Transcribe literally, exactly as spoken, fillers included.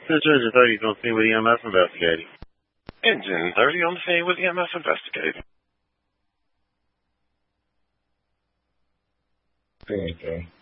This is Engine thirty on the scene with E M S investigating. Engine thirty on the scene with E M S investigating. Okay.